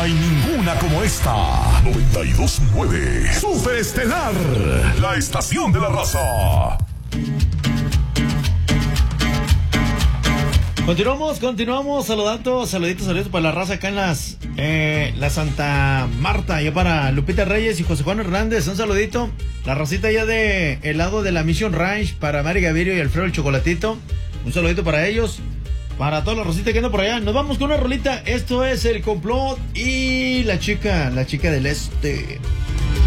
hay ninguna como esta. 92.9 Super Estelar, la estación de la raza. Continuamos, saluditos para la raza acá en la Santa Marta, ya para Lupita Reyes y José Juan Hernández, un saludito. La racita ya de el lado de la Mission Ranch, para Mari Gavirio y Alfredo el Chocolatito, un saludito para ellos, para toda la racita que anda por allá. Nos vamos con una rolita, esto es El Complot y la chica del este.